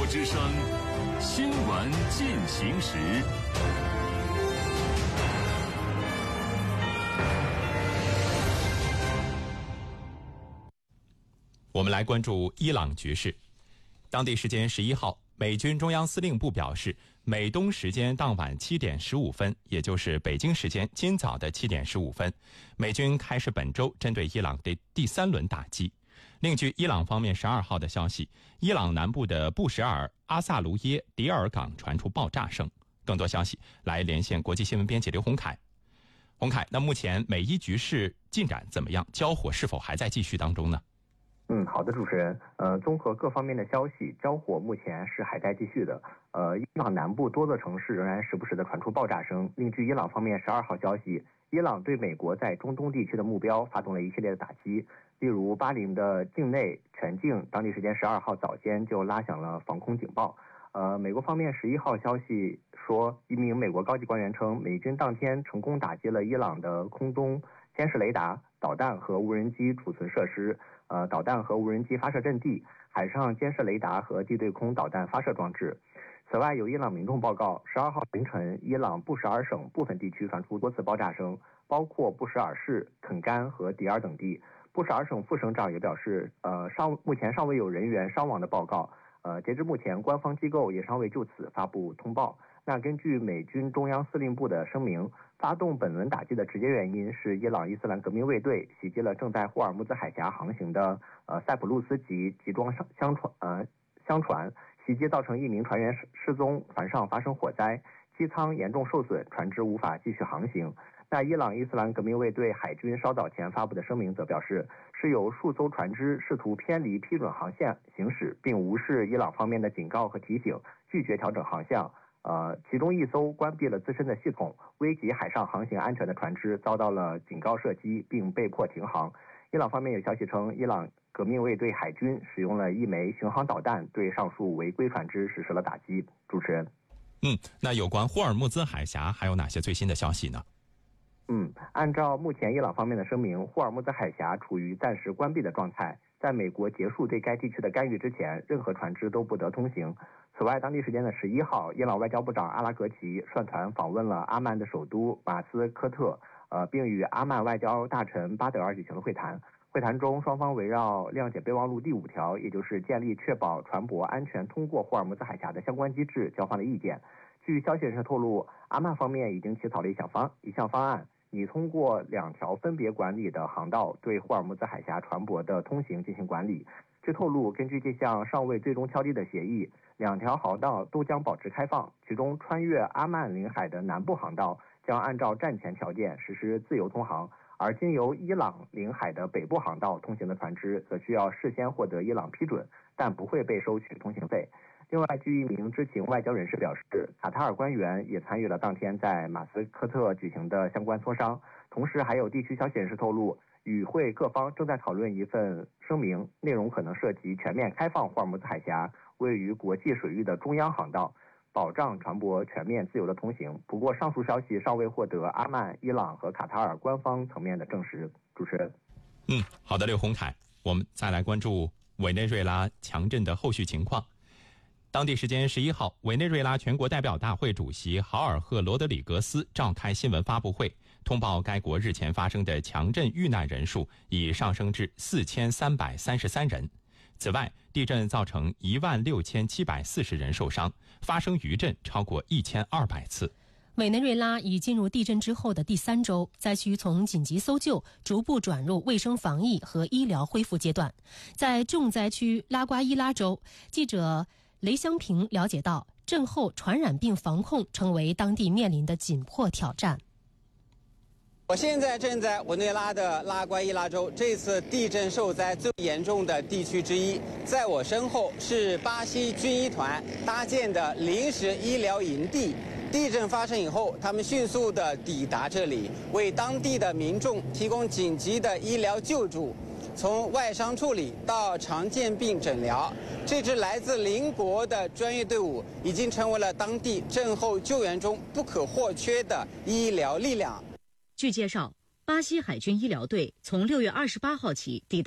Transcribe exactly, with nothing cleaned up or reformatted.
之声新闻进行时。 我们来关注伊朗局势。当地时间十一号，美军中央司令部表示，美东时间当晚七点十五分，也就是北京时间今早的七点十五分，美军开始本周针对伊朗的第三轮打击。另据伊朗方面十二号的消息，伊朗南部的布什尔阿萨卢耶迪尔港传出爆炸声。更多消息来连线国际新闻编辑刘洪凯。洪凯，那目前美伊局势进展怎么样？交火是否还在继续当中呢？ 嗯，好的，主持人。呃，综合各方面的消息，交火目前是还在继续的。呃，伊朗南部多座城市仍然时不时的传出爆炸声。另据伊朗方面十二号消息，伊朗对美国在中东地区的目标发动了一系列的打击，例如巴林的境内全境，当地时间十二号早间就拉响了防空警报。呃，美国方面十一号消息说，一名美国高级官员称，美军当天成功打击了伊朗的空中监视雷达、导弹和无人机储存设施。呃，导弹和无人机发射阵地、海上监视雷达和地对空导弹发射装置。此外，有伊朗民众报告，十二号凌晨，伊朗布什尔省部分地区传出多次爆炸声，包括布什尔市、肯甘和迪尔等地。布什尔省副省长也表示，呃，尚目前尚未有人员伤亡的报告。呃，截至目前，官方机构也尚未就此发布通报。那根据美军中央司令部的声明，发动本轮打击的直接原因是伊朗伊斯兰革命卫队袭击了正在霍尔木兹海峡航行的呃塞浦路斯级集装箱船呃箱船，袭击造成一名船员失踪，船上发生火灾，机舱严重受损，船只无法继续航行。那伊朗伊斯兰革命卫队海军稍早前发布的声明则表示，是有数艘船只试图偏离批准航线行驶，并无视伊朗方面的警告和提醒，拒绝调整航向。呃，其中一艘关闭了自身的系统，危及海上航行安全的船只遭到了警告射击，并被迫停航。伊朗方面有消息称，伊朗革命卫队海军使用了一枚巡航导弹，对上述违规船只实施了打击。主持人， 嗯，那有关霍尔木兹海峡还有哪些最新的消息呢？ 嗯，按照目前伊朗方面的声明，霍尔木兹海峡处于暂时关闭的状态，在美国结束对该地区的干预之前，任何船只都不得通行。此外，当地时间的十一号，伊朗外交部长阿拉格齐率团访问了阿曼的首都马斯科特，呃，并与阿曼外交大臣巴德尔举行了会谈。会谈中，双方围绕谅解备忘录第五条，也就是建立确保船舶安全通过霍尔木兹海峡的相关机制，交换了意见。据消息人士透露，阿曼方面已经起草了一项方一项方案，拟通过两条分别管理的航道对霍尔木兹海峡船舶的通行进行管理。据透露，根据这项尚未最终敲定的协议，两条航道都将保持开放，其中穿越阿曼领海的南部航道将按照战前条件实施自由通航，而经由伊朗领海的北部航道通行的船只则需要事先获得伊朗批准，但不会被收取通行费。另外，据一名知情外交人士表示，卡塔尔官员也参与了当天在马斯科特举行的相关磋商，同时还有地区消息人士透露，与会各方正在讨论一份声明，内容可能涉及全面开放霍尔木兹海峡位于国际水域的中央航道，保障船舶全面自由的通行。不过，上述消息尚未获得阿曼、伊朗和卡塔尔官方层面的证实。主持人， 嗯，好的，刘洪凯，我们再来关注委内瑞拉强震的后续情况。当地时间十一号，委内瑞拉全国代表大会主席豪尔赫·罗德里格斯召开新闻发布会，通报该国日前发生的强震遇难人数已上升至四千三百三十三人。此外，地震造成一万六千七百四十人受伤，发生余震超过一千二百次。 委内瑞拉已进入地震之后的第三周，灾区从紧急搜救逐步转入卫生防疫和医疗恢复阶段。在重灾区拉瓜伊拉州，记者雷香平了解到，震后传染病防控成为当地面临的紧迫挑战。 我现在正在委内瑞拉的拉瓜伊拉州，这次地震受灾最严重的地区之一。在我身后是巴西军医团搭建的临时医疗营地。地震发生以后，他们迅速地抵达这里，为当地的民众提供紧急的医疗救助。从外伤处理到常见病诊疗，这支来自邻国的专业队伍已经成为了当地震后救援中不可或缺的医疗力量。 据介绍，巴西海军医疗队从六月二十八号起抵达